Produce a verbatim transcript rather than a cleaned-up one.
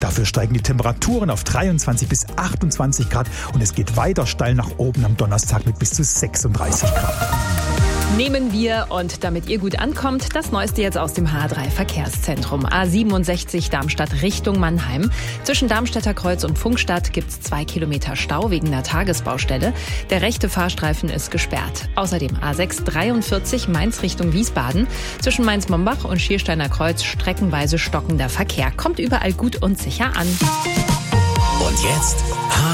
Dafür steigen die Temperaturen auf dreiundzwanzig bis achtundzwanzig Grad und es geht weiter steil nach oben am Donnerstag mit bis zu sechsunddreißig Grad. Nehmen wir, und damit ihr gut ankommt, das Neueste jetzt aus dem H drei Verkehrszentrum. A siebenundsechzig Darmstadt Richtung Mannheim. Zwischen Darmstädter Kreuz und Pfungstadt gibt's zwei Kilometer Stau wegen einer Tagesbaustelle. Der rechte Fahrstreifen ist gesperrt. Außerdem A sechs dreiundvierzig Mainz Richtung Wiesbaden. Zwischen Mainz-Mombach und Schiersteiner Kreuz streckenweise stockender Verkehr. Kommt überall gut und sicher an. Und jetzt